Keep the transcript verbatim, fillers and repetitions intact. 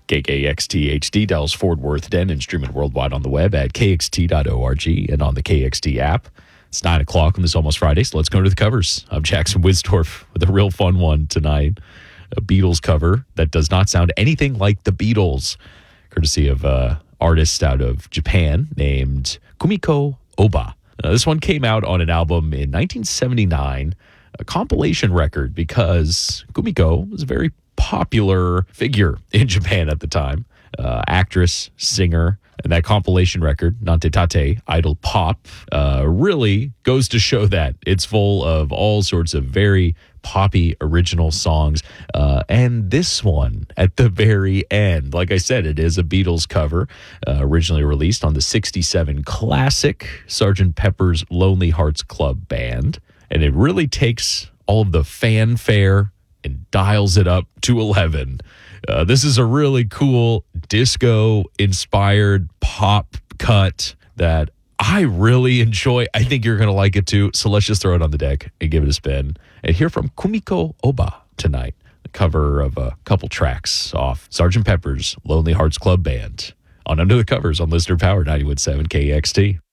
K K X T H D, Dallas, Fort Worth, Denton, streaming worldwide on the web at K X T dot org and on the K X T app. It's nine o'clock on this Almost Friday, so let's go to the covers. I'm Jackson Wisdorf with a real fun one tonight. A Beatles cover that does not sound anything like the Beatles, courtesy of an artist out of Japan named Kumiko Oba. Uh, this one came out on an album in nineteen seventy-nine, a compilation record, because Kumiko was a very popular figure in Japan at the time. Uh, actress, singer, and that compilation record, Nante Tate, Idol Pop, uh, really goes to show that it's full of all sorts of very poppy original songs. Uh, and this one at the very end, like I said, it is a Beatles cover, uh, originally released on the sixty-seven classic Sergeant Pepper's Lonely Hearts Club Band. And it really takes all of the fanfare and dials it up to eleven. Uh, this is a really cool disco-inspired pop cut that I really enjoy. I think you're going to like it too. So let's just throw it on the deck and give it a spin and hear from Kumiko Oba tonight. The cover of a couple tracks off Sergeant Pepper's Lonely Hearts Club Band on Under the Covers on Listener Power ninety-one point seven K X T.